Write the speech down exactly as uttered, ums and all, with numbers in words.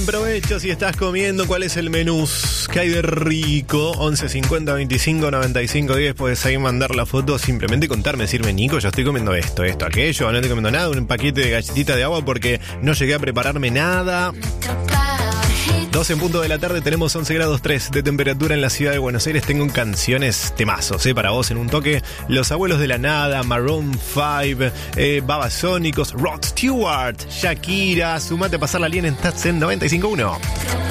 Provecho si estás comiendo. ¿Cuál es el menú? ¿Qué hay de rico? once cincuenta veinticinco noventa y cinco diez. Puedes ahí mandar la foto, simplemente contarme, decirme: Nico, yo estoy comiendo esto, esto, aquello, no estoy comiendo nada, un paquete de galletita de agua porque no llegué a prepararme nada. doce en punto de la tarde, tenemos once grados tres de temperatura en la ciudad de Buenos Aires. Tengo canciones temazos, ¿eh? Para vos en un toque. Los Abuelos de la Nada, Maroon cinco, eh, Babasónicos, Rod Stewart, Shakira. Sumate a pasar la línea en Tats en noventa y cinco punto uno.